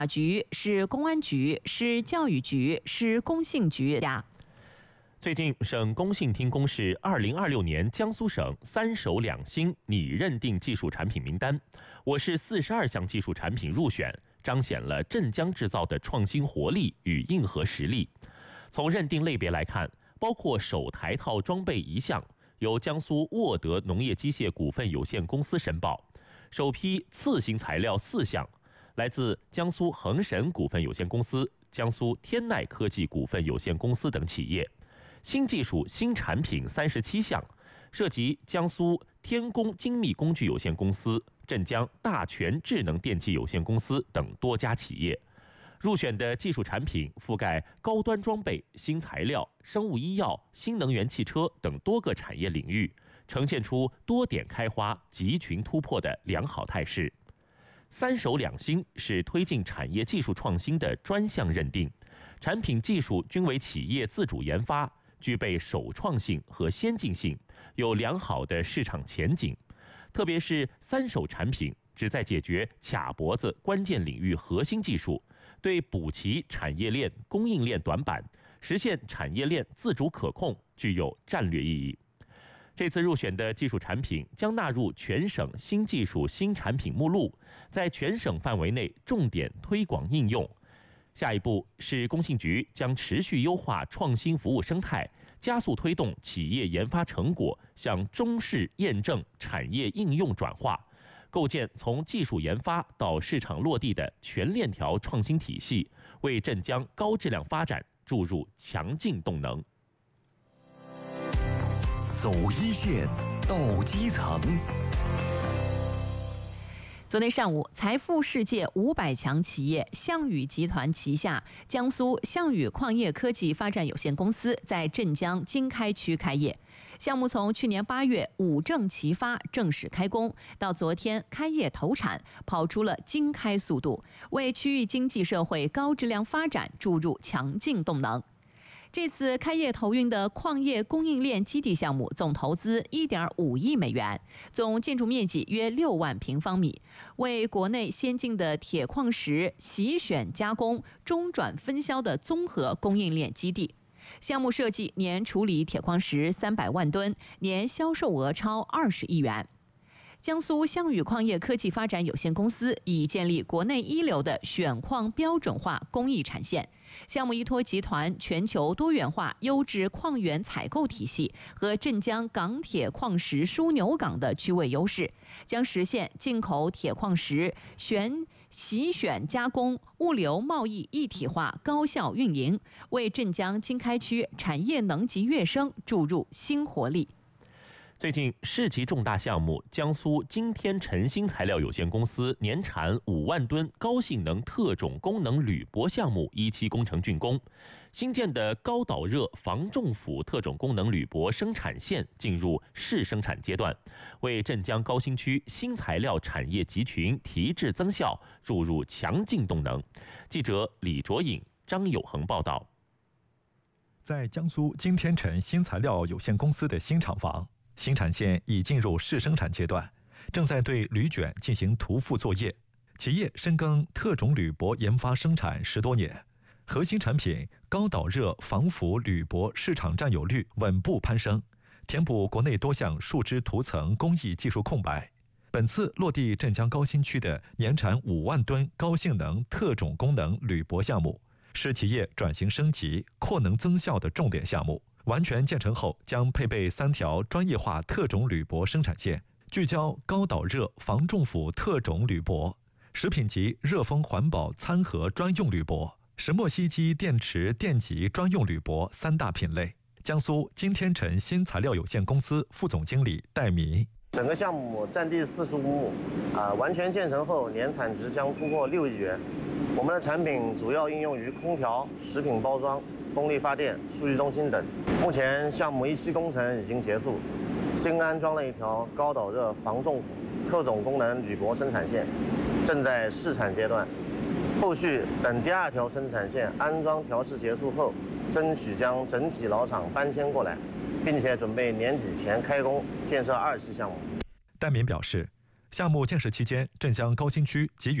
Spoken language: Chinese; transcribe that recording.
局、市公安局、市教育局、市工信局呀。 最近，省工信厅公示2026年江苏省3手2新拟认定技术产品名单，我市42项技术产品入选，彰显了镇江制造的创新活力与硬核实力。从认定类别来看，包括首台套装备1项，由江苏沃德农业机械股份有限公司申报；首批次新材料4项，来自江苏恒神股份有限公司、江苏天耐科技股份有限公司等企业。新技术新产品37项，涉及江苏天工精密工具有限公司、镇江大全智能电器有限公司等多家企业。入选的技术产品覆盖高端装备、新材料、生物医药、新能源汽车等多个产业领域，呈现出多点开花、集群突破的良好态势。3手2新是推进产业技术创新的专项认定，产品技术均为企业自主研发，具备首创性和先进性，有良好的市场前景。特别是3手产品旨在解决卡脖子关键领域核心技术，对补齐产业链供应链短板，实现产业链自主可控，具有战略意义。这次入选的技术产品将纳入全省新技术新产品目录，在全省范围内重点推广应用。下一步，市工信局将持续优化创新服务生态，加速推动企业研发成果向中试验证、产业应用转化，构建从技术研发到市场落地的全链条创新体系，为镇江高质量发展注入强劲动能。 走一线，到基层。 昨天上午，财富世界500强企业项羽集团旗下江苏项羽矿业科技发展有限公司在镇江经开区开业。项目从去年8月5正齐发正式开工，到昨天开业投产，跑出了经开速度，为区域经济社会高质量发展注入强劲动能。这次开业投运的矿业供应链基地项目总投资1.5亿美元，总建筑面积约6万平方米，为国内先进的铁矿石洗选加工、中转分销的综合供应链基地。项目设计年处理铁矿石300万吨，年销售额超20亿元。江苏项羽矿业科技发展有限公司已建立国内一流的选矿标准化工艺产线，项目依托集团全球多元化优质矿源采购体系和镇江港铁矿石枢纽港的区位优势，将实现进口铁矿石洗选加工、物流贸易一体化高效运营，为镇江经开区产业能级跃升注入新活力。 最近，市级重大项目江苏今天晨新材料有限公司年产5万吨高性能特种功能铝箔项目一期工程竣工，新建的高导热防重腐特种功能铝箔生产线进入试生产阶段，为镇江高新区新材料产业集群提质增效注入强劲动能。记者李卓颖、张友恒报道。 在江苏今天晨新材料有限公司的新厂房，新产线已进入试生产阶段，正在对铝卷进行涂覆作业。企业深耕特种铝箔研发生产10多年，核心产品高导热防腐铝箔市场占有率稳步攀升，填补国内多项树脂涂层工艺技术空白。本次落地镇江高新区的年产5万吨高性能特种功能铝箔项目，是企业转型升级、扩能增效的重点项目。完全建成后，将配备3条专业化特种铝箔生产线，聚焦高导热防重腐特种铝箔、食品级热风环保餐盒专用铝箔、石墨烯基电池电极专用铝箔3大品类。江苏今天晨新材料有限公司副总经理戴明： 整个项目占地45亩，完全建成后年产值将突破6亿元。我们的产品主要应用于空调、食品包装、风力发电、数据中心等。目前项目1期工程已经结束，新安装了1条高导热防重腐特种功能铝箔生产线，正在试产阶段。后续等第2条生产线安装调试结束后，争取将整体老厂搬迁过来，并且准备年底前开工建设2期项目。 戴明表示，项目建设期间，镇江高新区给予